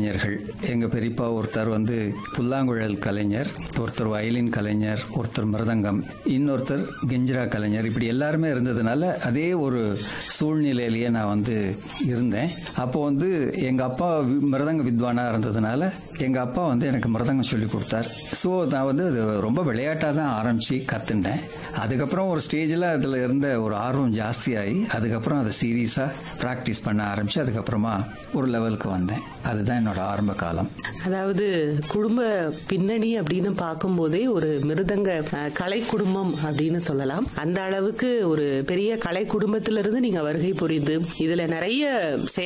கலைஞர்கள். எங்கள் பெரியப்பா ஒருத்தர் புல்லாங்குழல் கலைஞர், ஒருத்தர் வயலின் கலைஞர், ஒருத்தர் மிருதங்கம், இன்னொருத்தர் கெஞ்சிரா கலைஞர். இப்படி எல்லாருமே இருந்ததுனால அதே ஒரு சூழ்நிலையிலேயே நான் இருந்தேன். அப்போ எங்கள் அப்பா மிருதங்க வித்வானாக இருந்ததுனால எங்கள் அப்பா எனக்கு மிருதங்கம் சொல்லி கொடுத்தார். ஸோ நான் அது ரொம்ப விளையாட்டாக தான் ஆரம்பித்து கற்றுண்டேன். அதுக்கப்புறம் ஒரு ஸ்டேஜில் அதில் இருந்த ஒரு ஆர்வம் ஜாஸ்தியாகி அதுக்கப்புறம் அதை சீரியஸாக ப்ராக்டிஸ் பண்ண ஆரம்பித்து அதுக்கப்புறமா ஒரு லெவலுக்கு வந்தேன். அதுதான் என்னோட ஆரம்ப காலம். அதாவது குடும்ப பின்னணி அப்படின்னு பார்க்கும்போதே ஒரு மிருதங்க கலை குடும்பம் அப்படின்னு சொல்லலாம். அந்த அளவுக்கு ஒரு பெரிய கலை குடும்பத்திலிருந்து நீங்க வருகை புரிந்து இதுல நிறைய